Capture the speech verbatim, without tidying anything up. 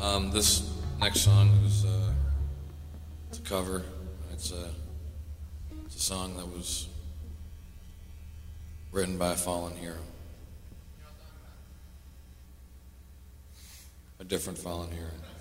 Um, this next song is uh, it's a cover. It's a, it's a song that was written by a fallen hero. A different fallen hero.